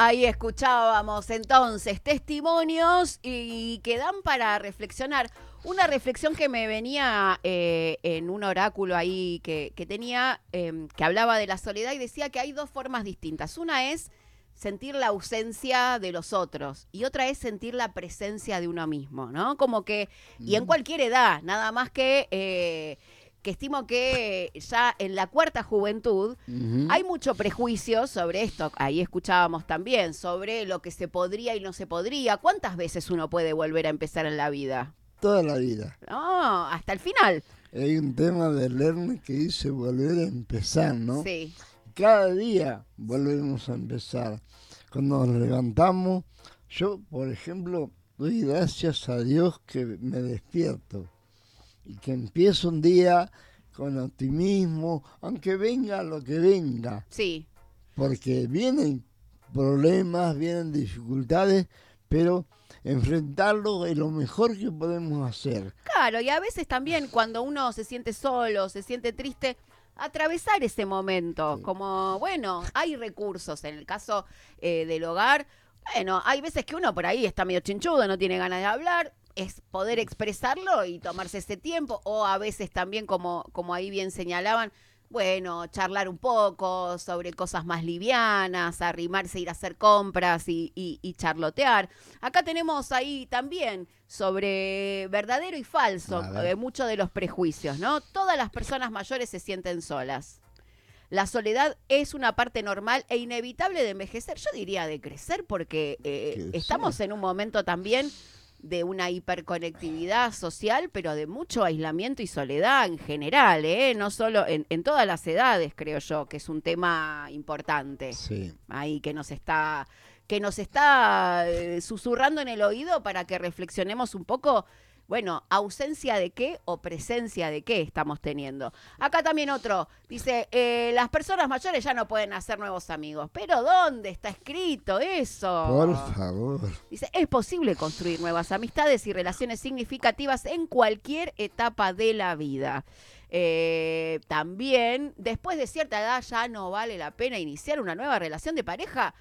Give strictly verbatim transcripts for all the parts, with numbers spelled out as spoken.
Ahí escuchábamos entonces testimonios y que dan para reflexionar. Una reflexión que me venía eh, en un oráculo ahí que, que tenía, eh, que hablaba de la soledad y decía que hay dos formas distintas. Una es sentir la ausencia de los otros y otra es sentir la presencia de uno mismo, ¿no? Como que, y en cualquier edad, nada más que... Eh, que estimo que ya en la cuarta juventud uh-huh. hay mucho prejuicio sobre esto. Ahí escuchábamos también sobre lo que se podría y no se podría. ¿Cuántas veces uno puede volver a empezar en la vida? Toda la vida. No, hasta el final. Hay un tema de Lerner que dice volver a empezar, ¿no? Sí. Cada día volvemos a empezar. Cuando nos levantamos, yo, por ejemplo, doy gracias a Dios que me despierto. Y que empiezo un día con optimismo, aunque venga lo que venga. Sí. Porque vienen problemas, vienen dificultades, pero enfrentarlo es lo mejor que podemos hacer. Claro, y a veces también cuando uno se siente solo, se siente triste, atravesar ese momento. Sí. Como, bueno, hay recursos. En el caso eh, del hogar, bueno, hay veces que uno por ahí está medio chinchudo, no tiene ganas de hablar. Es poder expresarlo y tomarse ese tiempo, o a veces también, como, como ahí bien señalaban, bueno, charlar un poco sobre cosas más livianas, arrimarse, ir a hacer compras y, y, y charlotear. Acá tenemos ahí también sobre verdadero y falso, eh, muchos de los prejuicios, ¿no? Todas las personas mayores se sienten solas. La soledad es una parte normal e inevitable de envejecer, yo diría de crecer, porque eh, estamos en un momento también de una hiperconectividad social, pero de mucho aislamiento y soledad en general, ¿eh? No solo en, en todas las edades, creo yo, que es un tema importante. Sí. Ahí que nos está, que nos está eh, susurrando en el oído para que reflexionemos un poco. Bueno, ausencia de qué o presencia de qué estamos teniendo. Acá también otro, dice, eh, las personas mayores ya no pueden hacer nuevos amigos. ¿Pero dónde está escrito eso? Por favor. Dice, es posible construir nuevas amistades y relaciones significativas en cualquier etapa de la vida. Eh, también, después de cierta edad ya no vale la pena iniciar una nueva relación de pareja.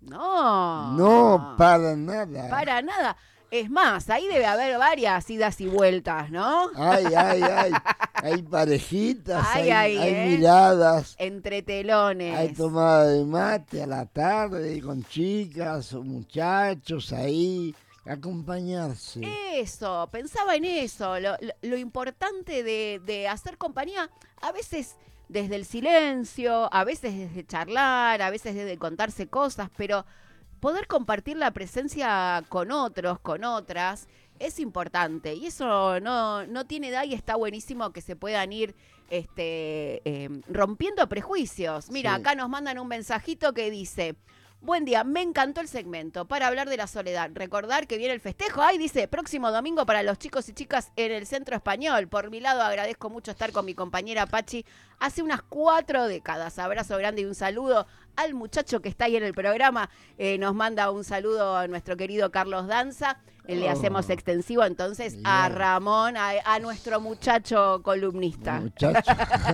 No. No, para nada. Para nada. Es más, ahí debe haber varias idas y vueltas, ¿no? Ay, ay, ay. Hay parejitas, ay, hay, ay, hay ¿eh? miradas. Entre telones. Hay tomada de mate a la tarde con chicas o muchachos ahí, acompañarse. Eso, pensaba en eso. Lo, lo, lo importante de, de hacer compañía, a veces desde el silencio, a veces desde charlar, a veces desde contarse cosas, pero poder compartir la presencia con otros, con otras, es importante. Y eso no, no tiene edad y está buenísimo que se puedan ir este, eh, rompiendo prejuicios. Mira, sí. Acá nos mandan un mensajito que dice... Buen día, me encantó el segmento para hablar de la soledad. Recordar que viene el festejo. Ay, dice, próximo domingo para los chicos y chicas en el Centro Español. Por mi lado, agradezco mucho estar con mi compañera Pachi hace unas cuatro décadas. Abrazo grande y un saludo al muchacho que está ahí en el programa. Eh, nos manda un saludo a nuestro querido Carlos Danza. Eh, le oh, hacemos extensivo entonces bien. a Ramón, a, a nuestro muchacho columnista. Muchacho.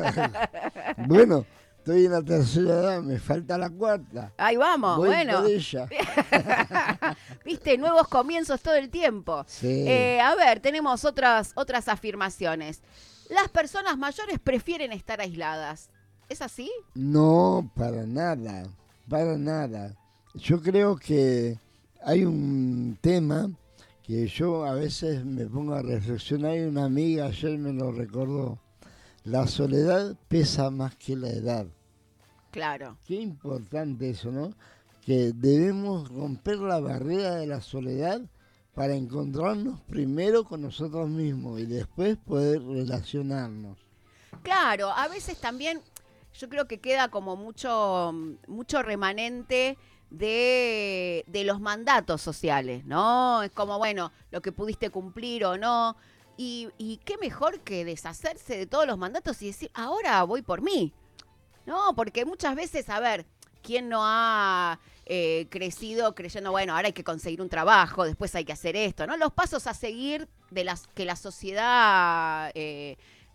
Bueno. Estoy en la tercera edad, me falta la cuarta. Ahí vamos, Voy bueno. Por ella. Viste, nuevos comienzos todo el tiempo. Sí. Eh, a ver, tenemos otras, otras afirmaciones. Las personas mayores prefieren estar aisladas. ¿Es así? No, para nada, para nada. Yo creo que hay un tema que yo a veces me pongo a reflexionar y una amiga ayer me lo recordó. La soledad pesa más que la edad. Claro. Qué importante eso, ¿no? Que debemos romper la barrera de la soledad para encontrarnos primero con nosotros mismos y después poder relacionarnos. Claro, a veces también yo creo que queda como mucho, mucho remanente de, de los mandatos sociales, ¿no? Es como, bueno, lo que pudiste cumplir o no. Y, y qué mejor que deshacerse de todos los mandatos y decir, ahora voy por mí. No, porque muchas veces, a ver, ¿quién no ha eh, crecido creyendo, bueno, ahora hay que conseguir un trabajo, después hay que hacer esto, ¿no? Los pasos a seguir de las que la sociedad eh,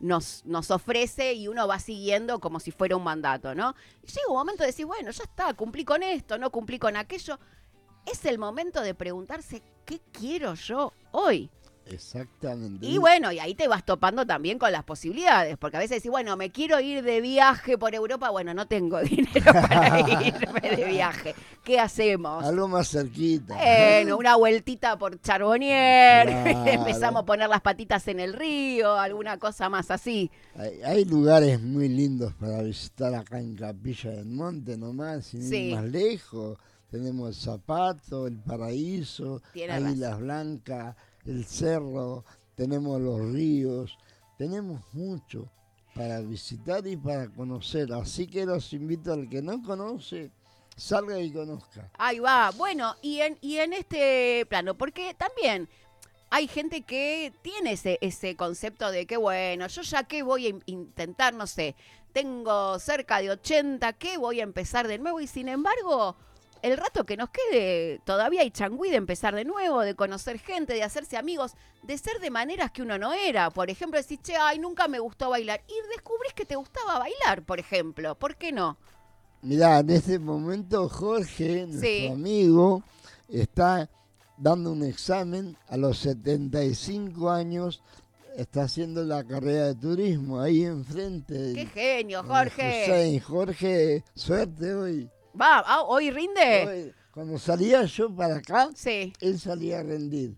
nos, nos ofrece y uno va siguiendo como si fuera un mandato, ¿no? Y llega un momento de decir, bueno, ya está, cumplí con esto, no cumplí con aquello. Es el momento de preguntarse, ¿qué quiero yo hoy? Exactamente. Y bueno, y ahí te vas topando también con las posibilidades, porque a veces decís, bueno, me quiero ir de viaje por Europa, bueno, no tengo dinero para irme de viaje. ¿Qué hacemos? Algo más cerquita. Bueno, una vueltita por Charbonnier, Claro. empezamos a poner las patitas en el río, alguna cosa más así. Hay, hay lugares muy lindos para visitar acá en Capilla del Monte nomás, sin Sí. ir más lejos. Tenemos el Zapato, el Paraíso, Tiene Águilas Blancas, el Cerro, tenemos los ríos, tenemos mucho para visitar y para conocer. Así que los invito al que no conoce, salga y conozca. Ahí va. Bueno, y en, y en este plano, porque también hay gente que tiene ese, ese concepto de que, bueno, yo ya que voy a in- intentar, no sé, tengo cerca de ochenta, que voy a empezar de nuevo y sin embargo, el rato que nos quede, todavía hay changüí de empezar de nuevo, de conocer gente, de hacerse amigos, de ser de maneras que uno no era. Por ejemplo, decís, che, ay, nunca me gustó bailar. Y descubrís que te gustaba bailar, por ejemplo. ¿Por qué no? Mirá, en este momento Jorge, nuestro Sí. amigo, está dando un examen a los setenta y cinco años, está haciendo la carrera de turismo ahí enfrente. ¡Qué genio, en Jorge! Hussein. Jorge, suerte hoy. Va, ah, ¿hoy rinde? Hoy, Cuando salía yo para acá, Sí. él salía a rendir.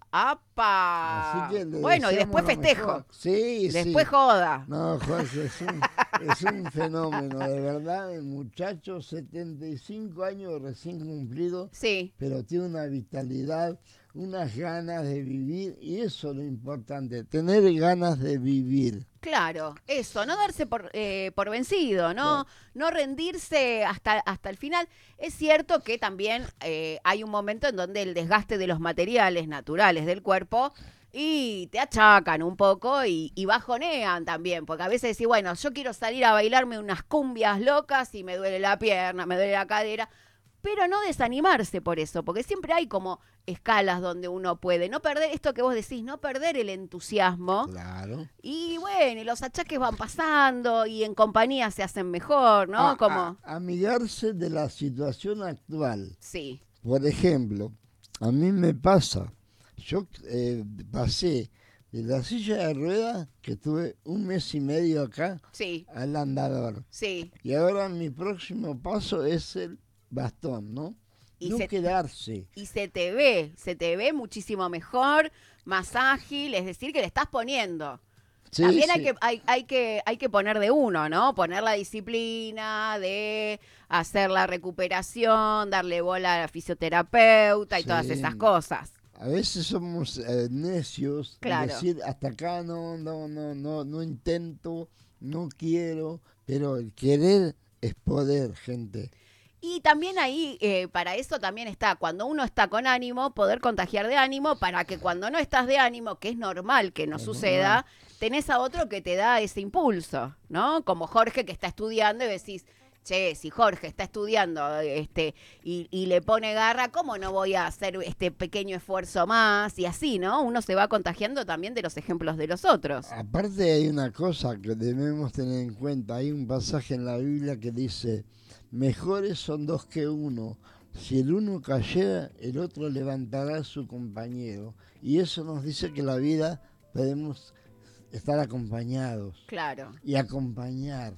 ¡Apa! Así que le Bueno, y deseamos después lo festejo. mejor. Sí, Después sí. joda. No, Jorge, es un, es un fenómeno, de verdad, el muchacho, setenta y cinco años recién cumplido, Sí. pero tiene una vitalidad, unas ganas de vivir, y eso es lo importante, tener ganas de vivir. Claro, eso, no darse por, eh, por vencido, ¿no? No rendirse hasta, hasta el final. Es cierto que también eh, hay un momento en donde el desgaste de los materiales naturales del cuerpo y te achacan un poco y, y bajonean también, porque a veces decís, bueno, yo quiero salir a bailarme unas cumbias locas y me duele la pierna, me duele la cadera, pero no desanimarse por eso, porque siempre hay como escalas donde uno puede no perder esto que vos decís, no perder el entusiasmo. Claro. Y bueno, y los achaques van pasando y en compañía se hacen mejor, ¿no? A- Como, a- amigarse de la situación actual. sí, Por ejemplo, a mí me pasa, yo eh, pasé de la silla de ruedas, que tuve un mes y medio acá, sí, al andador. sí. Y ahora mi próximo paso es el bastón, ¿no? Y no se- quedarse. Y se te ve, se te ve muchísimo mejor, más ágil, es decir, que le estás poniendo. Sí, También hay sí. que, hay, hay que, hay que poner de uno, ¿no? Poner la disciplina de hacer la recuperación, darle bola al fisioterapeuta y Sí. todas esas cosas. A veces somos eh, necios, en Claro. decir hasta acá no, no, no, no, no intento, no quiero, pero el querer es poder, gente. Y también ahí, eh, para eso también está, cuando uno está con ánimo, poder contagiar de ánimo, para que cuando no estás de ánimo, que es normal que no Es suceda, tenés a otro que te da ese impulso, ¿no? Como Jorge que está estudiando y decís, che, si Jorge está estudiando este y, y le pone garra, ¿cómo no voy a hacer este pequeño esfuerzo más? Y así, ¿no? Uno se va contagiando también de los ejemplos de los otros. Aparte hay una cosa que debemos tener en cuenta, hay un pasaje en la Biblia que dice, mejores son dos que uno, si el uno cayera, el otro levantará a su compañero. Y eso nos dice que la vida podemos estar acompañados Claro. y acompañar.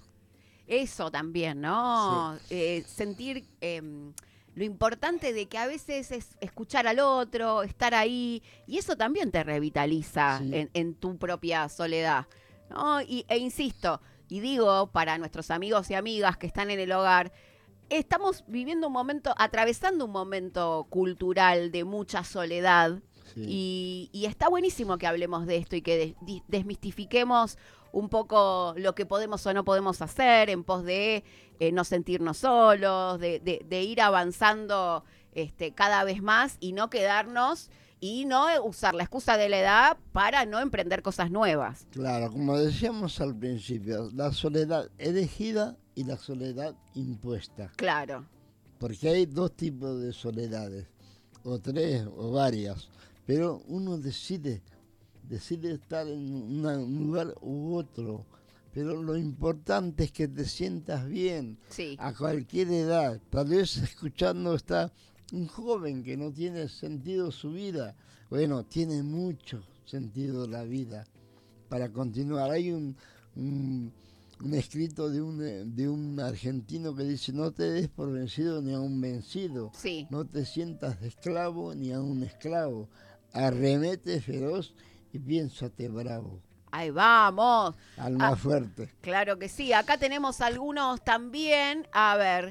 Eso también, ¿no? Eh, sentir eh, lo importante de que a veces es escuchar al otro, estar ahí, y eso también te revitaliza Sí. en, en tu propia soledad, ¿no? Y, e insisto, y digo para nuestros amigos y amigas que están en el hogar, estamos viviendo un momento, atravesando un momento cultural de mucha soledad, Sí. y, y está buenísimo que hablemos de esto y que des- di- desmistifiquemos un poco lo que podemos o no podemos hacer en pos de eh, no sentirnos solos, de, de- de ir avanzando este, cada vez más y no quedarnos y no usar la excusa de la edad para no emprender cosas nuevas. Claro, como decíamos al principio, la soledad elegida y la soledad impuesta. Claro, Porque hay dos tipos de soledades, o tres o varias, pero uno decide decide estar en una- un lugar u otro, pero lo importante es que te sientas bien Sí. a cualquier edad. Tal vez escuchando está un joven que no tiene sentido su vida. Bueno, tiene mucho sentido la vida para continuar. Hay un, un, un escrito de un, eh, de un argentino que dice: no te des por vencido ni a un vencido, Sí. no te sientas de esclavo ni a un esclavo, arremete feroz y piénsate bravo, Ahí vamos. al Ah, más fuerte. claro que sí. Acá tenemos algunos también. A ver.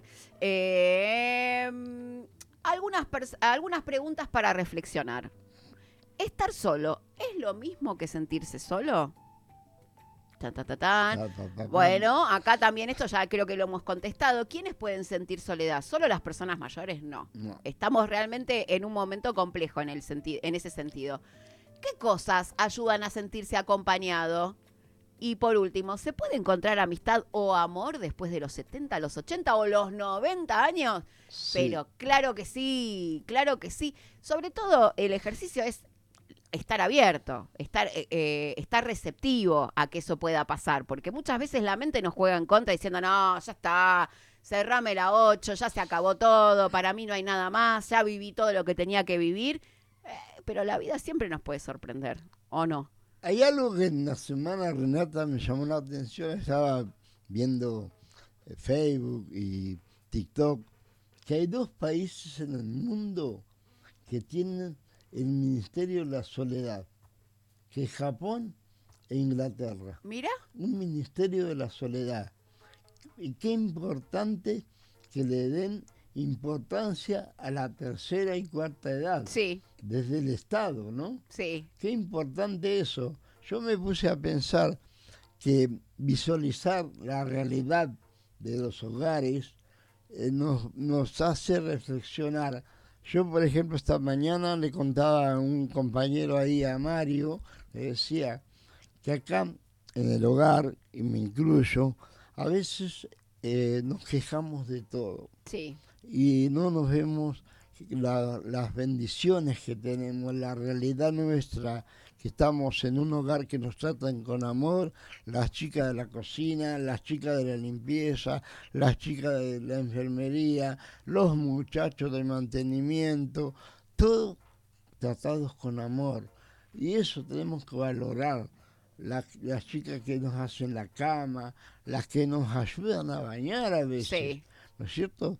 eh, algunas, pers- algunas preguntas para reflexionar. ¿Estar solo es lo mismo que sentirse solo? Tan, tan, tan, tan. Ta, ta, ta, ta. Bueno, acá también esto ya creo que lo hemos contestado. ¿Quiénes pueden sentir soledad? ¿Solo las personas mayores? No. No. Estamos realmente en un momento complejo en, el senti- en ese sentido. ¿Qué cosas ayudan a sentirse acompañado? Y por último, ¿se puede encontrar amistad o amor después de los setenta, los ochenta o los noventa años? Sí. Pero claro que sí, claro que sí. Sobre todo el ejercicio es estar abierto, estar, eh, eh, estar receptivo a que eso pueda pasar, porque muchas veces la mente nos juega en contra diciendo: no, ya está, cerrame la ocho, ya se acabó todo, para mí no hay nada más, ya viví todo lo que tenía que vivir. Eh, pero la vida siempre nos puede sorprender, ¿o no? Hay algo que en la semana, Renata, me llamó la atención. Estaba viendo eh, Facebook y TikTok, que hay dos países en el mundo que tienen el Ministerio de la Soledad, que es Japón e Inglaterra. Mira, Un Ministerio de la Soledad. Y qué importante que le den importancia a la tercera y cuarta edad, sí, desde el Estado, ¿no? sí, Qué importante eso. Yo me puse a pensar que visualizar la realidad de los hogares eh, nos, nos hace reflexionar. Yo, por ejemplo, esta mañana le contaba a un compañero ahí, a Mario, le decía que acá en el hogar, y me incluyo, a veces eh, nos quejamos de todo sí, y no nos vemos la- las bendiciones que tenemos, la realidad nuestra, que estamos en un hogar que nos tratan con amor, las chicas de la cocina, las chicas de la limpieza, las chicas de la enfermería, los muchachos de mantenimiento, todos tratados con amor. Y eso tenemos que valorar. La- las chicas que nos hacen la cama, las que nos ayudan a bañar a veces, sí. ¿no es cierto?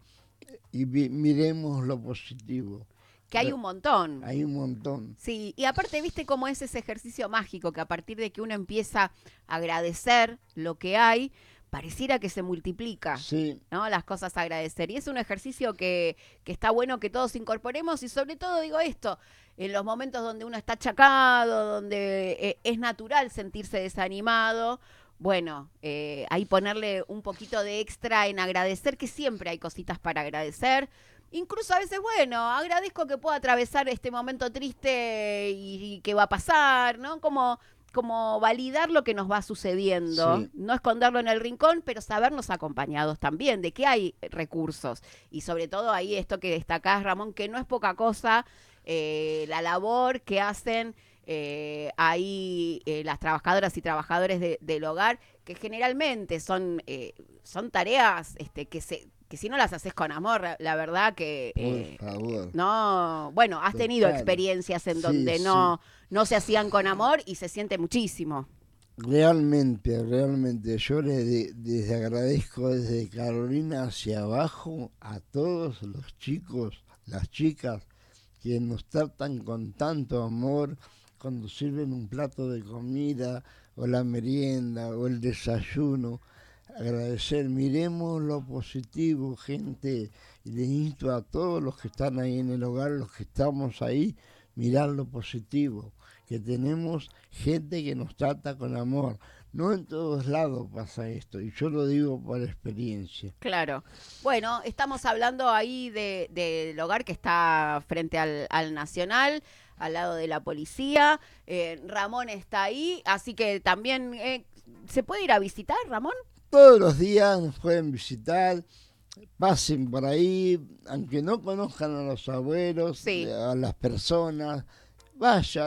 Y vi- miremos lo positivo. Que hay un montón. Hay un montón. Sí, y aparte, viste cómo es ese ejercicio mágico que a partir de que uno empieza a agradecer lo que hay, pareciera que se multiplica, Sí, ¿no? Las cosas a agradecer. Y es un ejercicio que, que está bueno que todos incorporemos y sobre todo digo esto, en los momentos donde uno está achacado, donde eh, es natural sentirse desanimado. Bueno, eh, ahí ponerle un poquito de extra en agradecer, que siempre hay cositas para agradecer. Incluso a veces, bueno, agradezco que pueda atravesar este momento triste y, y que va a pasar, ¿no? Como, como validar lo que nos va sucediendo, sí. no esconderlo en el rincón, pero sabernos acompañados también, de que hay recursos. Y sobre todo ahí esto que destacás, Ramón, que no es poca cosa, eh, la labor que hacen eh, ahí eh, las trabajadoras y trabajadores de, del hogar, que generalmente son, eh, son tareas este, que se que si no las haces con amor, la verdad que Por eh, favor. no, bueno, has tenido Total. experiencias en Sí, donde sí. no, no se hacían con amor y se siente muchísimo. Realmente, realmente, yo les, de- les agradezco desde Carolina hacia abajo a todos los chicos, las chicas, que nos tratan con tanto amor cuando sirven un plato de comida o la merienda o el desayuno. Agradecer, miremos lo positivo, gente, y les insto a todos los que están ahí en el hogar, los que estamos ahí, mirar lo positivo, que tenemos gente que nos trata con amor. No en todos lados pasa esto, y yo lo digo por experiencia. Claro. Bueno, estamos hablando ahí de, del hogar que está frente al, al Nacional, al lado de la policía. Eh, Ramón está ahí, así que también eh, se puede ir a visitar, Ramón. Todos los días nos pueden visitar, pasen por ahí, aunque no conozcan a los abuelos, Sí. a las personas, vayan,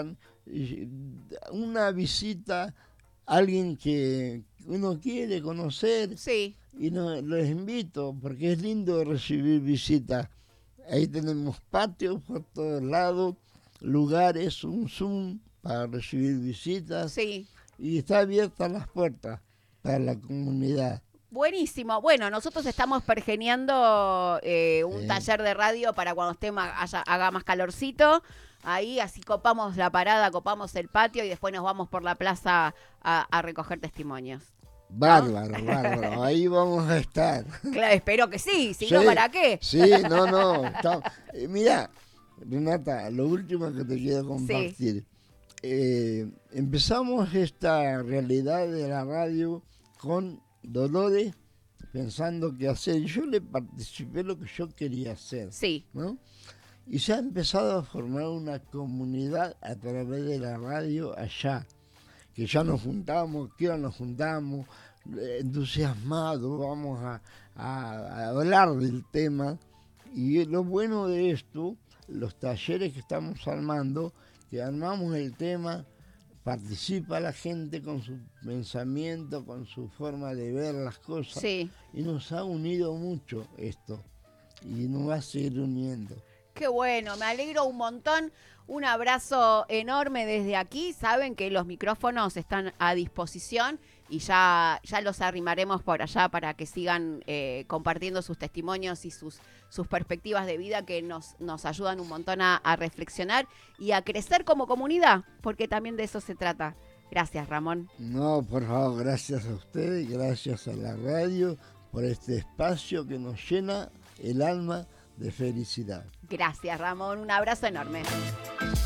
y una visita, alguien que uno quiere conocer, Sí. y no, los invito, porque es lindo recibir visitas. Ahí tenemos patios por todos lados, lugares, un Zoom para recibir visitas, Sí. y está abiertas las puertas para la comunidad. Buenísimo. Bueno, nosotros estamos pergeneando eh, un Sí. taller de radio para cuando esté más, haya, haga más calorcito. Ahí así copamos la parada, copamos el patio y después nos vamos por la plaza a, a recoger testimonios. Bárbaro, bárbaro, ahí vamos a estar. Claro, espero que sí, si Sí, no, ¿para qué? Sí, no, no. Está, eh, mirá, Renata, lo último que te quiero compartir. Eh, empezamos esta realidad de la radio con Dolores, pensando qué hacer. Yo le participé lo que yo quería hacer, Sí. ¿no? Y se ha empezado a formar una comunidad a través de la radio allá, que ya nos juntamos, que ahora nos juntamos, eh, entusiasmados, vamos a, a, a hablar del tema. Y lo bueno de esto, los talleres que estamos armando, que armamos el tema, participa la gente con su pensamiento, con su forma de ver las cosas, Sí. y nos ha unido mucho esto, y nos va a seguir uniendo. Qué bueno, me alegro un montón. Un abrazo enorme desde aquí. Saben que los micrófonos están a disposición y ya, ya los arrimaremos por allá para que sigan eh, compartiendo sus testimonios y sus, sus perspectivas de vida que nos, nos ayudan un montón a, a reflexionar y a crecer como comunidad, porque también de eso se trata. Gracias, Ramón. No, por favor, gracias a ustedes, gracias a la radio por este espacio que nos llena el alma de felicidad. Gracias, Ramón. Un abrazo enorme.